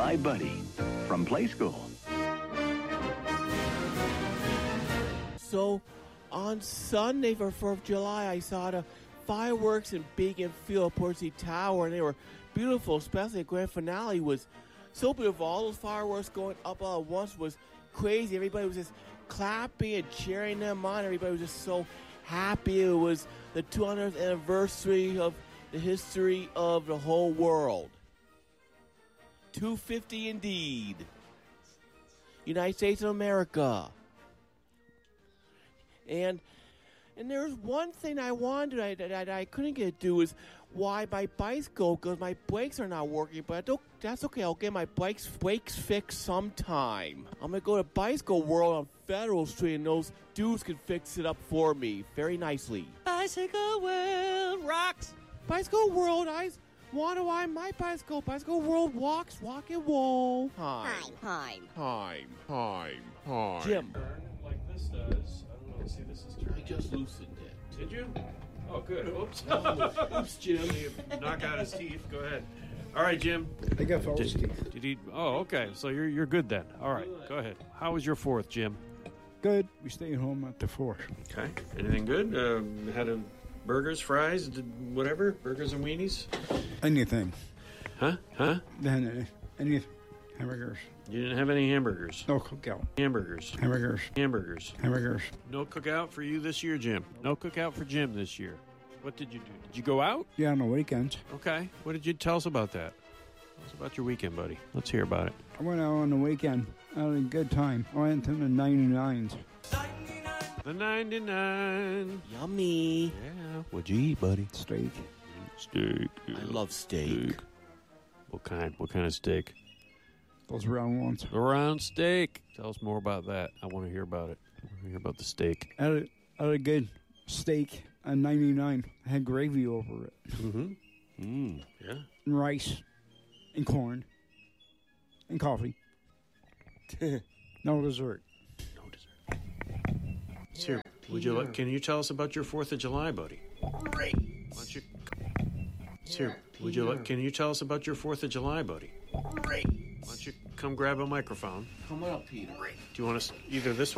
July Buddy from Play School. So, on Sunday for 4th of July, I saw the fireworks in Beacon Field, Portsea Tower, and they were beautiful, especially the grand finale was so beautiful. All those fireworks going up all at once was crazy. Everybody was just clapping and cheering them on. Everybody was just so happy. It was the 200th anniversary of the history of the whole world. 250 indeed. United States of America. And there's one thing I wanted that I couldn't get to do is why my bicycle, because my brakes are not working, but that's okay. I'll get my brakes fixed sometime. I'm going to go to Bicycle World on Federal Street, and those dudes can fix it up for me very nicely. Bicycle World rocks. Bicycle World, I want to ride my bicycle. Bicycle World walks, walk and roll. Time. Jim. Turn like this does. I don't know. See, this is turning. I just loosened it. Did you? Oh, good. Oops. Oops, Jim. Knock out his teeth. Go ahead. All right, Jim. I got false teeth. Did he? Oh, okay. So you're good then. All right. Go ahead. How was your 4th, Jim? Good. We stayed home at the 4th. Okay. Anything good? Had a burgers, fries, whatever? Burgers and weenies? Anything. Huh? Then any hamburgers. You didn't have any hamburgers? No cookout. Hamburgers. Hamburgers. No cookout for you this year, Jim. No cookout for Jim this year. What did you do? Did you go out? Yeah, on the weekends. Okay. What did you tell us about that? Tell us about your weekend, buddy. Let's hear about it. I went out on the weekend. I had a good time. I went to the 99s. The 99. Yummy. Yeah. What'd you eat, buddy? Steak. Steak. I love steak. What kind? What kind of steak? Those round ones. The round steak. Tell us more about that. I want to hear about it. I want to hear about the steak. I had a good steak at 99. I had gravy over it. Mm-hmm. Yeah. And rice. And corn. And coffee. No dessert. No dessert. Here, can you tell us about your 4th of July, buddy? Great. Why don't you? Here, can you tell us about your 4th of July, buddy? Great. Why don't you come grab a microphone? Come on up, Peter. Do you want us either this one?